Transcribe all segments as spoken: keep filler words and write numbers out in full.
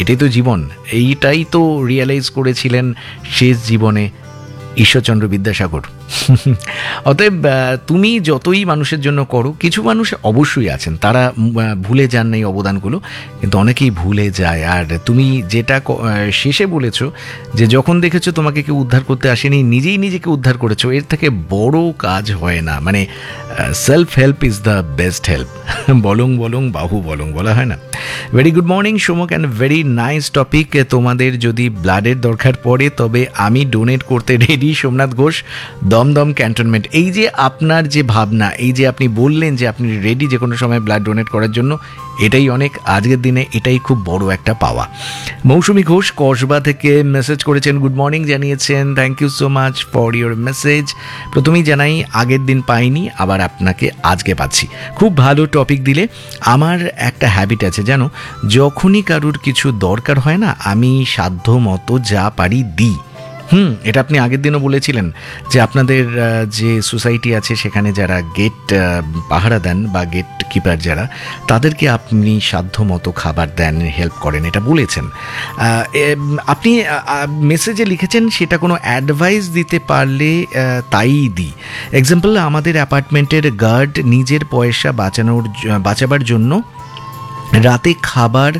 এটাই তো জীবন, এইটাই তো রিয়েলাইজ করেছিলেন শেষ জীবনে ঈশ্বরচন্দ্র বিদ্যাসাগর। অতএব তুমি যতই মানুষের জন্য করো, কিছু মানুষ অবশ্যই আছেন তারা ভুলে যান এই অবদানগুলো, কিন্তু অনেকেই ভুলে যায়। আর তুমি যেটা শেষে বলেছো যে যখন দেখেছো তোমাকে কেউ উদ্ধার করতে আসেনি, নিজেই নিজেকে উদ্ধার করেছো, এর থেকে বড় কাজ হয় না। মানে self help is the best help. বলং বলং বাহু বলং বলা হয় না। Very good morning Somak, and very nice topic. তোমাদের যদি ব্লাডের দরকার পড়ে তবে আমি ডোনেট করতে রেডি। সোমনাথ ঘোষ, দমদম ক্যান্টনমেন্ট। এই যে আপনার যে ভাবনা, এই যে আপনি বললেন যে আপনি রেডি যে কোনো সময় ব্লাড ডোনেট করার জন্য, এটাই অনেক। আজকের দিনে এটাই খুব বড় একটা পাওয়া। মৌসুমী ঘোষ কসবা থেকে মেসেজ করেছেন, গুড মর্নিং জানিয়েছেন। Thank you so much for your message. প্রথমেই জানাই আগের দিন পাইনি, আবার আপনাকে আজকে পাচ্ছি। খুব ভালো টপিক দিলে। আমার একটা হ্যাবিট আছে জানো, যখনই কারুর কিছু দরকার হয় না, আমি সাধ্য মতো যা পারি দিই। হুম এটা আপনি আগের দিনও বলেছিলেন যে আপনাদের যে সোসাইটি আছে সেখানে যারা গেট পাহারা দেন বা গেট কিপার যারা, তাদেরকে আপনি সাধ্য মতো খাবার দেন, হেল্প করেন, এটা বলেছেন। আপনি মেসেজে লিখেছেন সেটা কোনো অ্যাডভাইস দিতে পারলে তাই দিই। এক্সাম্পল, আমাদের অ্যাপার্টমেন্টের গার্ড নিজের পয়সা বাঁচানোর বাঁচাবার জন্য রাতে খাবার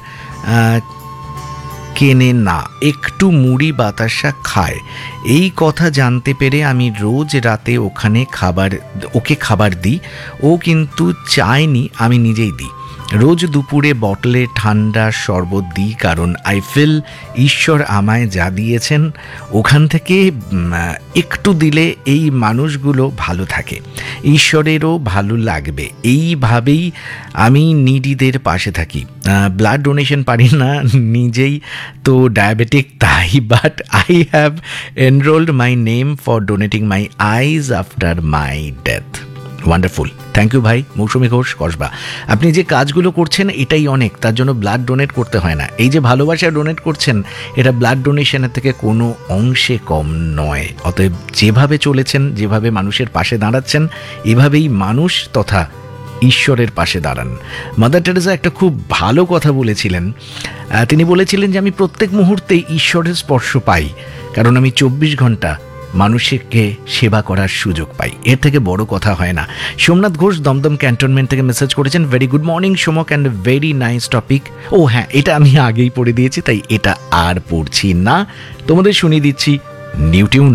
কেনে না, একটু মুড়ি বাতাসা খায়। এই কথা জানতে পেরে আমি রোজ রাতে ওখানে খাবার ওকে খাবার দিই। ও কিন্তু চায়নি আমি নিজেই দিই। রোজ দুপুরে বটলে ঠান্ডা শরবত দিই, কারণ আই ফিল ঈশ্বর আমায় যা দিয়েছেন ওখান থেকে একটু দিলে এই মানুষগুলো ভালো থাকে, ঈশ্বরেরও ভালো লাগবে। এইভাবেই আমি নিডিদের পাশে থাকি। ব্লাড ডোনেশন পারি না, নিজেই তো ডায়াবেটিক, তাই but I have enrolled my name for donating my eyes after my death. Wonderful, thank you ভাই। মৌসুমী ঘোষ কসবা, আপনি যে কাজগুলো করছেন এটাই অনেক, তার জন্য ব্লাড ডোনেট করতে হয় না। এই যে ভালোবাসা ডোনেট করছেন, এটা ব্লাড ডোনেশনের থেকে কোনো অংশে কম নয়। অতএব যেভাবে চলেছেন, যেভাবে মানুষের পাশে দাঁড়াচ্ছেন, এভাবেই মানুষ তথা ঈশ্বরের পাশে দাঁড়ান। মাদার টেরেসা একটা খুব ভালো কথা বলেছিলেন। তিনি বলেছিলেন যে আমি প্রত্যেক মুহূর্তে ঈশ্বরের স্পর্শ পাই, কারণ আমি চব্বিশ ঘন্টা মানুষকে সেবা করার সুযোগ পাই। এর থেকে বড় কথা হয় না। সোমনাথ ঘোষ দমদম ক্যান্টনমেন্ট থেকে মেসেজ করেছেন, very good morning Somak, and very nice topic. ও হ্যাঁ, এটা আমি আগেই পড়ে দিয়েছি, তাই এটা আর পড়ছি না, তোমাদের শুনিয়ে দিচ্ছি new tune.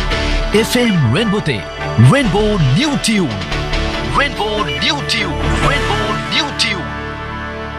F M রেনবোতে rainbow new tune, rainbow new tune.